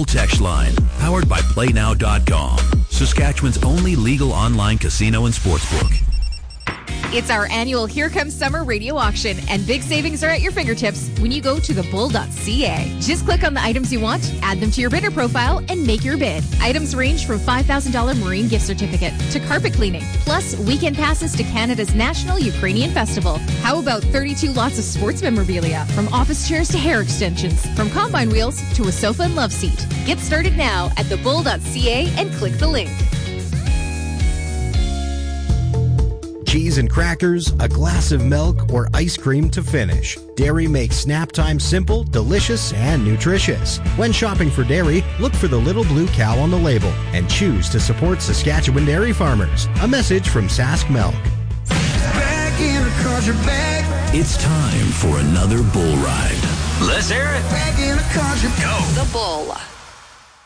Bull text line, powered by PlayNow.com. Saskatchewan's only legal online casino and sportsbook. It's our annual Here Comes Summer radio auction, and big savings are at your fingertips when you go to thebull.ca. Just click on the items you want, add them to your bidder profile, and make your bid. Items range from $5,000 marine gift certificate to carpet cleaning, plus weekend passes to Canada's National Ukrainian Festival. How about 32 lots of sports memorabilia, from office chairs to hair extensions, from combine wheels to a sofa and love seat. Get started now at thebull.ca and click the link. Cheese and crackers, a glass of milk, or ice cream to finish. Dairy makes snap time simple, delicious, and nutritious. When shopping for dairy, look for the little blue cow on the label and choose to support Saskatchewan dairy farmers. A message from Sask Milk. Back in the country bag. It's time for another bull ride. Let's hear it. Back in the country. Go. The Bull.